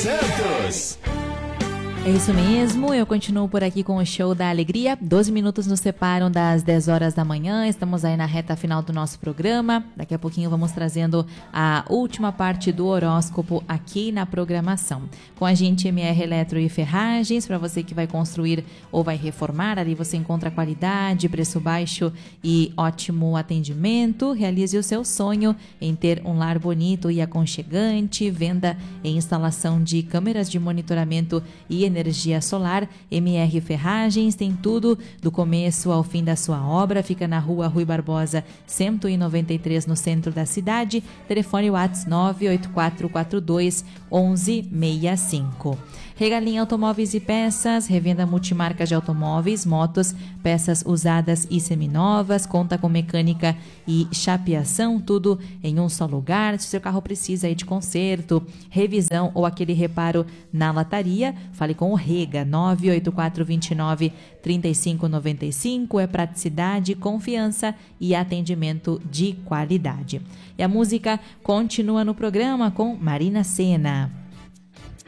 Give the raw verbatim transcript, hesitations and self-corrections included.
Santos. É isso mesmo, eu continuo por aqui com o Show da Alegria. doze minutos nos separam das dez horas da manhã, estamos aí na reta final do nosso programa. Daqui a pouquinho vamos trazendo a última parte do horóscopo aqui na programação. Com a gente, M R Eletro e Ferragens, para você que vai construir ou vai reformar, ali você encontra qualidade, preço baixo e ótimo atendimento. Realize o seu sonho em ter um lar bonito e aconchegante, venda e instalação de câmeras de monitoramento e energia solar. M R Ferragens tem tudo do começo ao fim da sua obra. Fica na rua Rui Barbosa cento e noventa e três, no centro da cidade. Telefone WhatsApp nove oito quatro quatro dois um um seis cinco. Regalinha Automóveis e Peças, revenda multimarcas de automóveis, motos, peças usadas e seminovas, conta com mecânica e chapeação, tudo em um só lugar. Se o seu carro precisa aí de conserto, revisão ou aquele reparo na lataria, fale com o Rega, nove oito quatro dois nove três cinco nove cinco. É praticidade, confiança e atendimento de qualidade. E a música continua no programa com Marina Sena.